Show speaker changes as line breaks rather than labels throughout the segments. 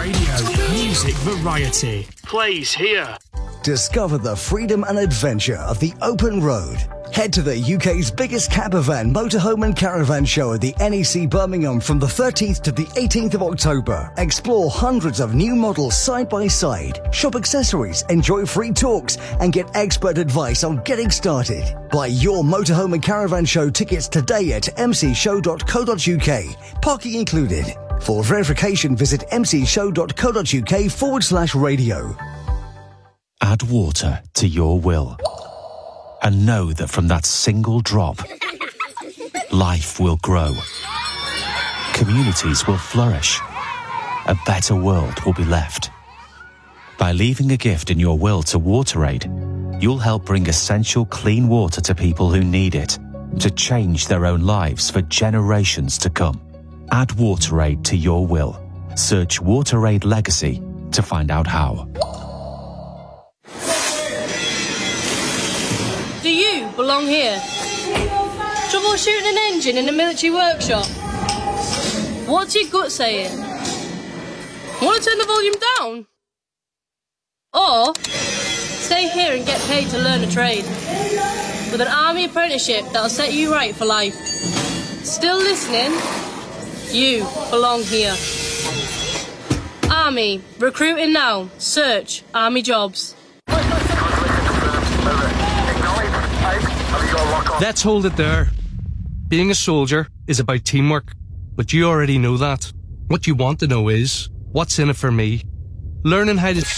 Radio. Music variety. Plays here.
Discover the freedom and adventure of the open road. Head to the UK's biggest campervan, motorhome and caravan show at the NEC Birmingham from the 13th to the 18th of October. Explore hundreds of new models side by side, shop accessories, enjoy free talks and get expert advice on getting started. Buy your motorhome and caravan show tickets today at mcshow.co.uk. Parking included. For verification, visit mcshow.co.uk/radio.
Add water to your will. And know that from that single drop, life will grow. Communities will flourish. A better world will be left. By leaving a gift in your will to WaterAid, you'll help bring essential clean water to people who need it, to change their own lives for generations to come. Add WaterAid to your will. Search WaterAid Legacy to find out how.
Do you belong here? Troubleshooting an engine in a military workshop? What's your gut saying? Want to turn the volume down? Or stay here and get paid to learn a trade with an army apprenticeship that'll set you right for life. Still listening? You belong here. Army, recruiting now. Search Army jobs.
Let's hold it there. Being a soldier is about teamwork, but you already know that. What you want to know is, what's in it for me? Learning how to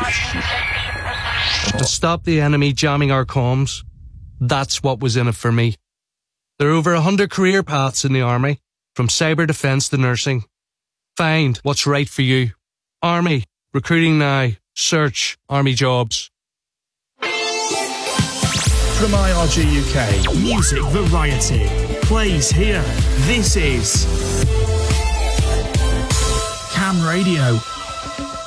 stop the enemy jamming our comms. That's what was in it for me. There are over 100 career paths in the Army, from cyber defence to nursing. Find what's right for you. Army, recruiting now. Search Army jobs.
From IRG UK, music variety. Plays here. This is Cam Radio.